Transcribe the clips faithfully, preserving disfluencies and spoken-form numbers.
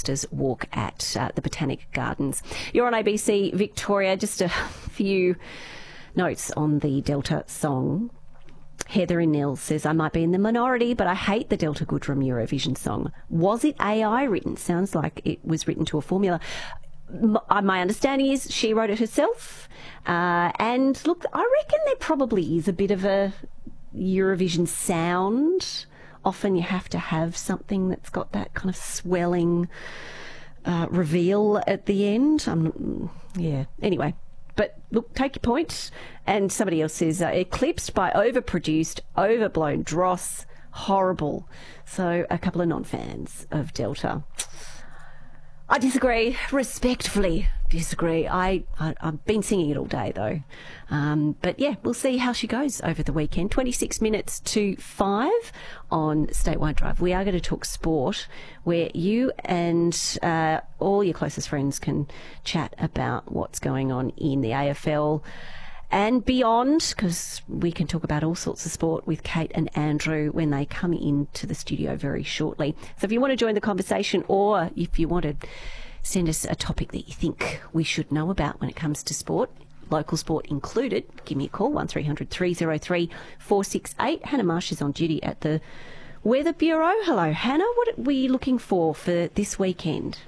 Masters walk at uh, the Botanic Gardens. You're on A B C Victoria. Just a few notes on the Delta song. Heather in Nils says, I might be in the minority, but I hate the Delta Goodrem Eurovision song. Was it A I written? Sounds like it was written to a formula. My understanding is she wrote it herself. Uh, and look, I reckon there probably is a bit of a Eurovision sound. Often you have to have something that's got that kind of swelling uh, reveal at the end. Um, yeah, anyway. But look, take your point. And somebody else says, uh, eclipsed by overproduced, overblown dross. Horrible. So a couple of non-fans of Delta. I disagree, respectfully disagree. I, I, I've been singing it all day, though. Um, but, yeah, we'll see how she goes over the weekend. twenty-six minutes to five on Statewide Drive. We are going to talk sport, where you and uh, all your closest friends can chat about what's going on in the A F L and beyond, because we can talk about all sorts of sport with Kate and Andrew when they come into the studio very shortly. So if you want to join the conversation, or if you want to send us a topic that you think we should know about when it comes to sport, local sport included, give me a call, one three hundred three oh three four six eight. Hannah Marsh is on duty at the Weather Bureau. Hello, Hannah. What are we looking for for this weekend?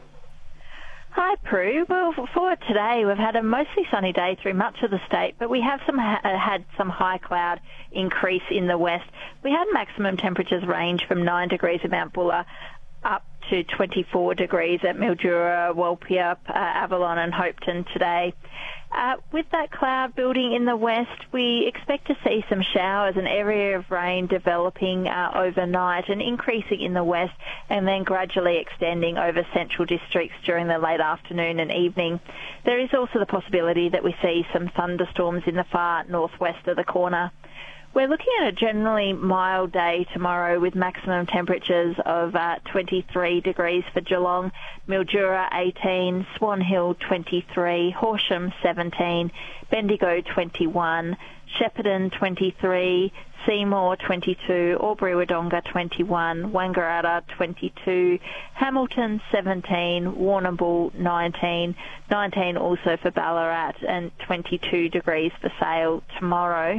Hi, Prue. Well, for today, we've had a mostly sunny day through much of the state, but we have some ha- had some high cloud increase in the west. We had maximum temperatures range from nine degrees at Mount Buller up to twenty-four degrees at Mildura, Walpia, uh, Avalon and Hopetoun today. Uh, with that cloud building in the west, we expect to see some showers, an area of rain developing uh, overnight and increasing in the west and then gradually extending over central districts during the late afternoon and evening. There is also the possibility that we see some thunderstorms in the far northwest of the corner. We're looking at a generally mild day tomorrow with maximum temperatures of uh, twenty-three degrees for Geelong, Mildura eighteen, Swan Hill twenty-three, Horsham seventeen, Bendigo twenty-one, Shepparton twenty-three, Seymour twenty-two, Albury-Wodonga twenty-one, Wangaratta twenty-two, Hamilton seventeen, Warrnambool nineteen, nineteen also for Ballarat and twenty-two degrees for Sale tomorrow.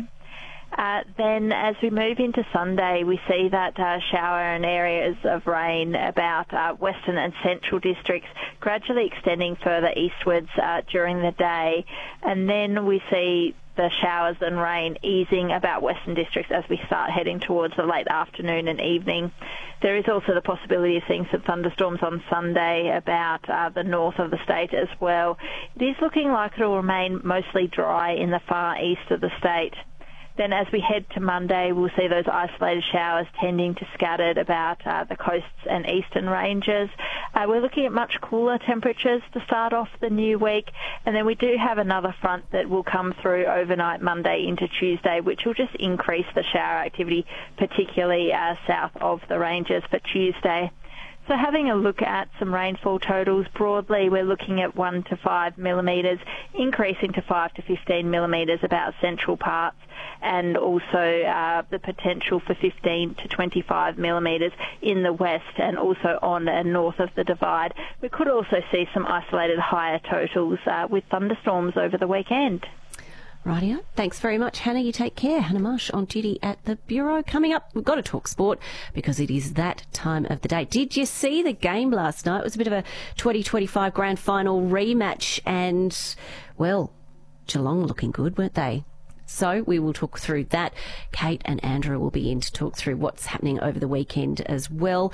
Uh, then as we move into Sunday, we see that uh, shower and areas of rain about uh, western and central districts gradually extending further eastwards uh, during the day. And then we see the showers and rain easing about western districts as we start heading towards the late afternoon and evening. There is also the possibility of seeing some thunderstorms on Sunday about uh, the north of the state as well. It is looking like it will remain mostly dry in the far east of the state. Then as we head to Monday, we'll see those isolated showers tending to scattered about uh, the coasts and eastern ranges. Uh, we're looking at much cooler temperatures to start off the new week. And then we do have another front that will come through overnight Monday into Tuesday, which will just increase the shower activity, particularly uh, south of the ranges for Tuesday. So having a look at some rainfall totals, broadly we're looking at one to five millimetres, increasing to five to fifteen millimetres about central parts, and also uh, the potential for fifteen to twenty-five millimetres in the west and also on and north of the divide. We could also see some isolated higher totals uh, with thunderstorms over the weekend. Rightio. Thanks very much, Hannah. You take care. Hannah Marsh on duty at the Bureau. Coming up, we've got to talk sport because it is that time of the day. Did you see the game last night? It was a bit of a twenty twenty-five grand final rematch and, well, Geelong looking good, weren't they? So we will talk through that. Kate and Andrew will be in to talk through what's happening over the weekend as well.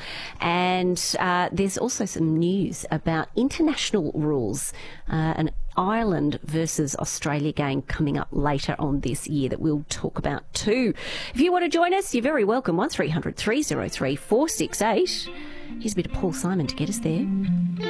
And uh, there's also some news about international rules, uh, an Ireland versus Australia game coming up later on this year that we'll talk about too. If you want to join us, you're very welcome. one three hundred three oh three four six eight. Here's a bit of Paul Simon to get us there.